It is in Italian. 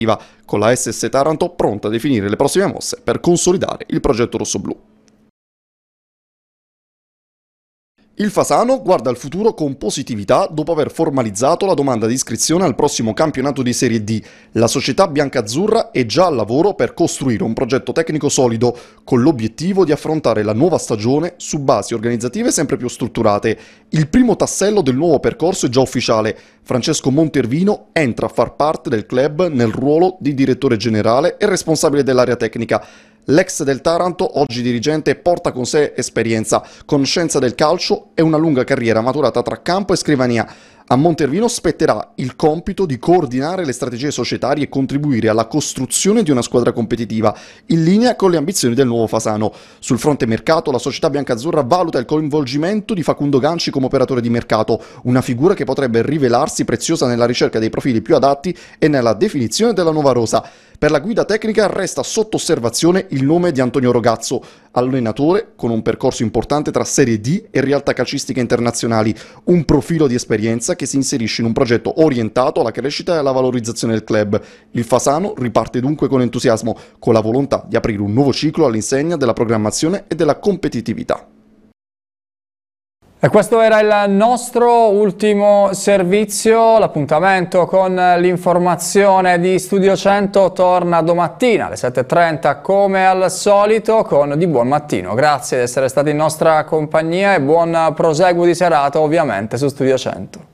con la SS Taranto pronta a definire le prossime mosse per consolidare il progetto rossoblù. Il Fasano guarda al futuro con positività dopo aver formalizzato la domanda di iscrizione al prossimo campionato di Serie D. La società biancazzurra è già al lavoro per costruire un progetto tecnico solido, con l'obiettivo di affrontare la nuova stagione su basi organizzative sempre più strutturate. Il primo tassello del nuovo percorso è già ufficiale. Francesco Montervino entra a far parte del club nel ruolo di direttore generale e responsabile dell'area tecnica. L'ex del Taranto, oggi dirigente, porta con sé esperienza, conoscenza del calcio e una lunga carriera maturata tra campo e scrivania. A Montervino spetterà il compito di coordinare le strategie societarie e contribuire alla costruzione di una squadra competitiva, in linea con le ambizioni del nuovo Fasano. Sul fronte mercato, la società biancazzurra valuta il coinvolgimento di Facundo Ganci come operatore di mercato, una figura che potrebbe rivelarsi preziosa nella ricerca dei profili più adatti e nella definizione della nuova rosa. Per la guida tecnica resta sotto osservazione il nome di Antonio Rogazzo, allenatore con un percorso importante tra Serie D e realtà calcistiche internazionali, un profilo di esperienza che si inserisce in un progetto orientato alla crescita e alla valorizzazione del club. Il Fasano riparte dunque con entusiasmo, con la volontà di aprire un nuovo ciclo all'insegna della programmazione e della competitività. E questo era il nostro ultimo servizio. L'appuntamento con l'informazione di Studio 100 torna domattina alle 7:30 come al solito con Di Buon Mattino. Grazie di essere stati in nostra compagnia e buon proseguo di serata ovviamente su Studio 100.